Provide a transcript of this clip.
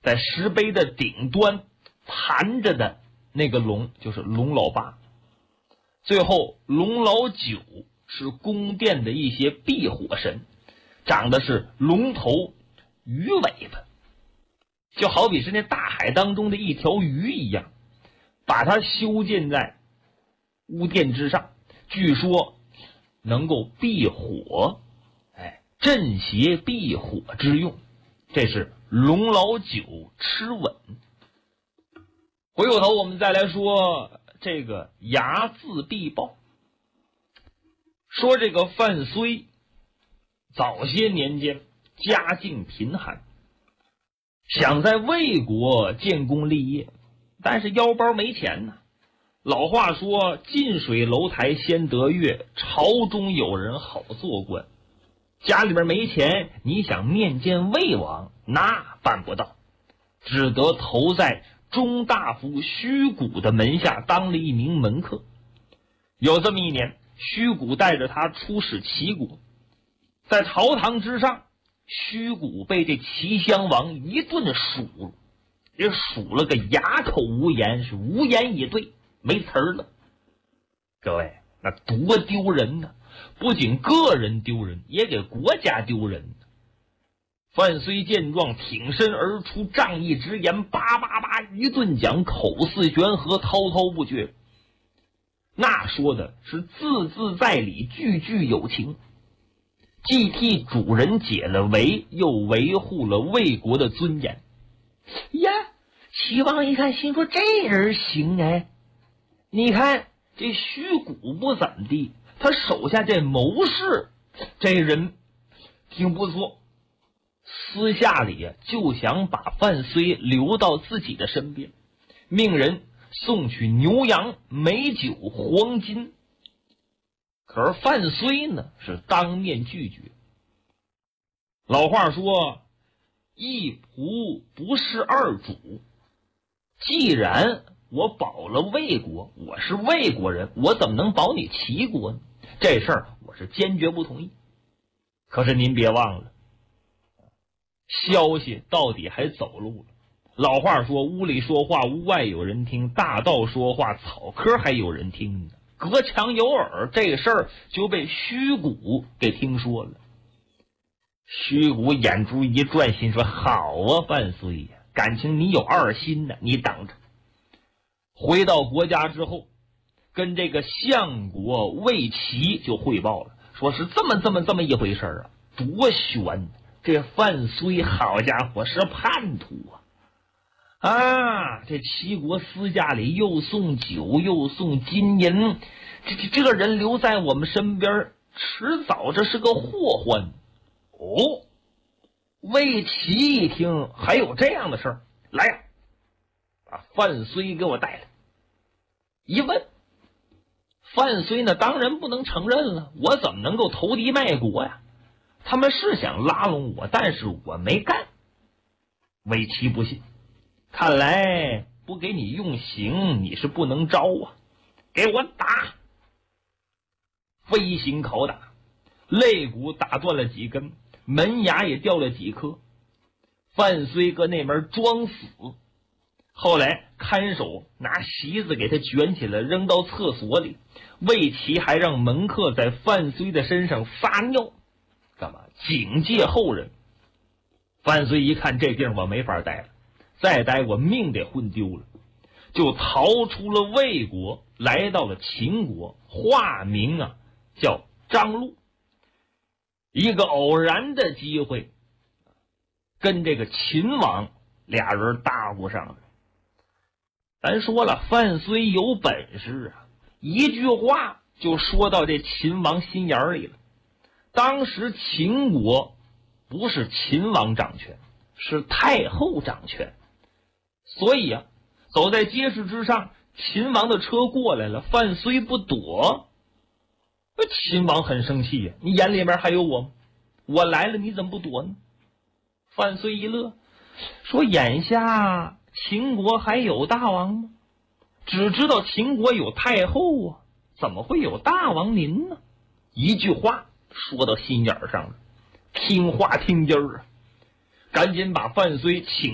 在石碑的顶端盘着的那个龙就是龙老八。最后龙老九是宫殿的一些避火神，长的是龙头鱼尾巴，就好比是那大海当中的一条鱼一样，把它修建在屋殿之上，据说能够避火，镇邪避火之用。这是龙老九吃稳。回过头我们再来说这个睚眦必报。说这个范睢早些年间家境贫寒，想在魏国建功立业，但是腰包没钱呢。老话说近水楼台先得月，朝中有人好做官。家里边没钱，你想面见魏王那办不到，只得投在中大夫虚谷的门下当了一名门客。有这么一年，虚谷带着他出使齐国，在朝堂之上，虚谷被这齐襄王一顿数，也数了个哑口无言，是无言以对，没词儿了。各位，那多丢人呢！不仅个人丢人，也给国家丢人。范睢见状，挺身而出，仗义直言，叭叭叭一顿讲，口似悬河，滔滔不绝。那说的是字字在理，句句有情，既替主人解了围，又维护了魏国的尊严。呀，齐王一看，心说这人行哎！你看这虚谷不怎么地，他手下这谋士，这人挺不错。私下里就想把范睢留到自己的身边，命人送去牛羊、美酒、黄金。可是范睢呢，是当面拒绝。老话说一仆不是二主，既然我保了魏国，我是魏国人，我怎么能保你齐国呢？这事儿我是坚决不同意。可是您别忘了，消息到底还走路了。老话说屋里说话屋外有人听，大道说话草棵还有人听呢。隔墙有耳，这个事儿就被虚谷给听说了。虚谷眼珠一转，心说好啊，范睢呀，感情你有二心呢，你等着。回到国家之后，跟这个相国魏齐就汇报了，说是这么一回事啊，多悬！这范睢好家伙是叛徒啊！这齐国私下里又送酒又送金银，这个人留在我们身边，迟早这是个祸患。哦，魏齐一听还有这样的事儿，来呀，把范睢给我带来。一问，范睢呢当然不能承认了，我怎么能够投敌卖国呀？他们是想拉拢我，但是我没干。魏齐不信，看来不给你用刑，你是不能招啊！给我打！飞行拷打，肋骨打断了几根，门牙也掉了几颗。范睢搁那边装死，后来看守拿席子给他卷起来扔到厕所里。魏齐还让门客在范睢的身上撒尿，干嘛？警戒后人。范睢一看这地儿我没法待了，再待我命得混丢了，就逃出了魏国，来到了秦国，化名叫张禄。一个偶然的机会，跟这个秦王俩人搭咕上了。咱说了，范睢有本事啊，一句话就说到这秦王心眼里了。当时秦国不是秦王掌权，是太后掌权，所以走在街市之上，秦王的车过来了，范睢不躲，秦王很生气呀，你眼里边还有我吗？我来了你怎么不躲呢？范睢一乐，说眼下秦国还有大王吗？只知道秦国有太后啊，怎么会有大王您呢？一句话说到心眼上了，听话听音儿啊，赶紧把范睢请